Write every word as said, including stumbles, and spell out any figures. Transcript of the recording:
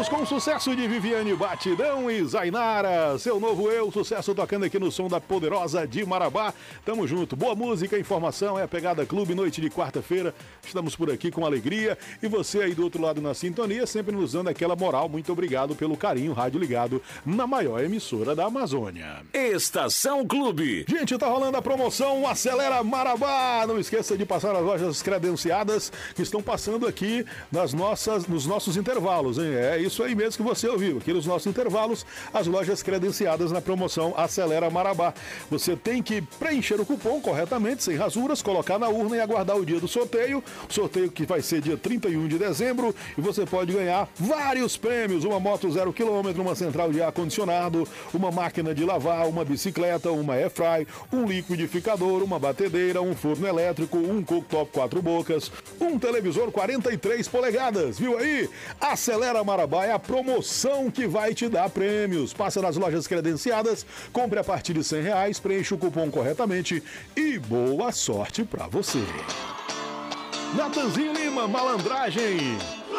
Vamos com o sucesso de Viviane Batidão e Zainara. Seu novo eu, sucesso tocando aqui no som da Poderosa de Marabá. Tamo junto. Boa música, informação, é a Pegada Clube, noite de quarta-feira. Estamos por aqui com alegria. E você aí do outro lado na sintonia, sempre nos dando aquela moral. Muito obrigado pelo carinho. Rádio ligado na maior emissora da Amazônia. Estação Clube. Gente, tá rolando a promoção Acelera Marabá. Não esqueça de passar as lojas credenciadas que estão passando aqui nas nossas, nos nossos intervalos, hein? É isso aí mesmo que você ouviu. Aqui nos nossos intervalos, as lojas credenciadas na promoção Acelera Marabá. Você tem que preencher o cupom corretamente, sem rasuras, colocar na urna e aguardar o dia do sorteio. O sorteio que vai ser dia trinta e um de dezembro e você pode ganhar vários prêmios. Uma moto zero quilômetro, uma central de ar-condicionado, uma máquina de lavar, uma bicicleta, uma airfry, um liquidificador, uma batedeira, um forno elétrico, um cooktop quatro bocas, um televisor quarenta e três polegadas. Viu aí? Acelera Marabá é a promoção que vai te dar prêmios. Passa nas lojas credenciadas, compre a partir de cem reais, preencha o cupom corretamente e boa sorte pra você. Natanzinho Lima, Malandragem.